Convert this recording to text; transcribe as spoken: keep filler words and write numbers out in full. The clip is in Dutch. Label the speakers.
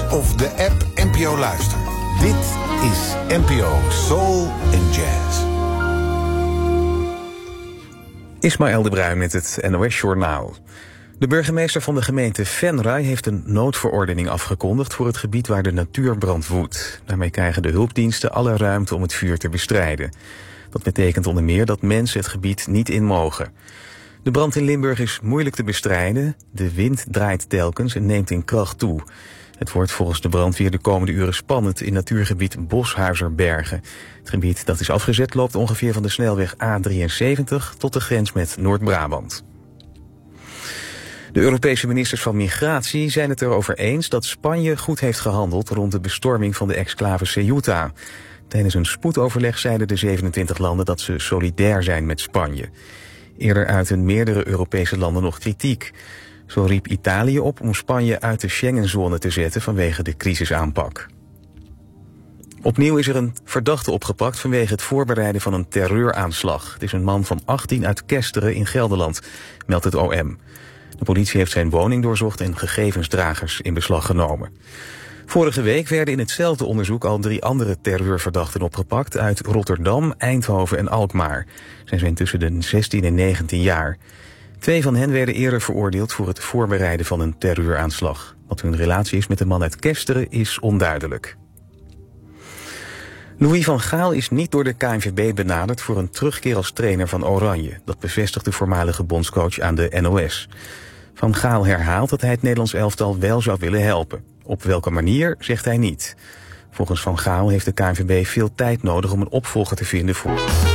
Speaker 1: of de app N P O Luister. Dit is N P O Soul and Jazz.
Speaker 2: Ismaël de Bruin met het N O S-journaal. De burgemeester van de gemeente Venray heeft een noodverordening afgekondigd voor het gebied waar de natuurbrand woedt. Daarmee krijgen de hulpdiensten alle ruimte om het vuur te bestrijden. Dat betekent onder meer dat mensen het gebied niet in mogen. De brand in Limburg is moeilijk te bestrijden. De wind draait telkens en neemt in kracht toe. Het wordt volgens de brandweer de komende uren spannend in natuurgebied Boshuizerbergen. Het gebied dat is afgezet loopt ongeveer van de snelweg A drieënzeventig tot de grens met Noord-Brabant. De Europese ministers van Migratie zijn het erover eens dat Spanje goed heeft gehandeld rond de bestorming van de exclave Ceuta. Tijdens een spoedoverleg zeiden de zevenentwintig landen dat ze solidair zijn met Spanje. Eerder uiten meerdere Europese landen nog kritiek. Zo riep Italië op om Spanje uit de Schengenzone te zetten vanwege de crisisaanpak. Opnieuw is er een verdachte opgepakt vanwege het voorbereiden van een terreuraanslag. Het is een man van achttien uit Kesteren in Gelderland, meldt het O M. De politie heeft zijn woning doorzocht en gegevensdragers in beslag genomen. Vorige week werden in hetzelfde onderzoek al drie andere terreurverdachten opgepakt uit Rotterdam, Eindhoven en Alkmaar. Zij zijn tussen de zestien en negentien jaar. Twee van hen werden eerder veroordeeld voor het voorbereiden van een terreuraanslag. Wat hun relatie is met de man uit Kesteren is onduidelijk. Louis van Gaal is niet door de K N V B benaderd voor een terugkeer als trainer van Oranje. Dat bevestigt de voormalige bondscoach aan de N O S. Van Gaal herhaalt dat hij het Nederlands elftal wel zou willen helpen. Op welke manier, zegt hij niet. Volgens Van Gaal heeft de K N V B veel tijd nodig om een opvolger te vinden voor...